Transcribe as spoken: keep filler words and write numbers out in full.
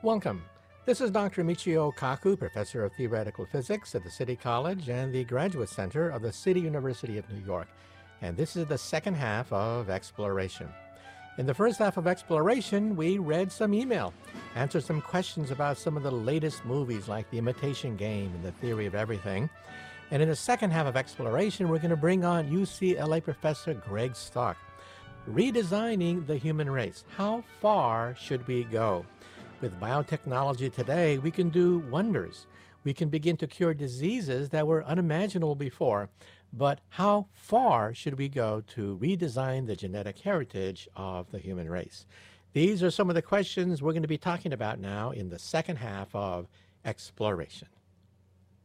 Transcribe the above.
Welcome. This is Doctor Michio Kaku, Professor of Theoretical Physics at the City College and the Graduate Center of the City University of New York. And this is the second half of Exploration. In the first half of Exploration, we read some email, answered some questions about some of the latest movies like The Imitation Game and The Theory of Everything. And in the second half of Exploration, we're going to bring on U C L A Professor Greg Stark. Redesigning the human race. How far should we go? With biotechnology today, we can do wonders. We can begin to cure diseases that were unimaginable before. But how far should we go to redesign the genetic heritage of the human race? These are some of the questions we're going to be talking about now in the second half of Exploration.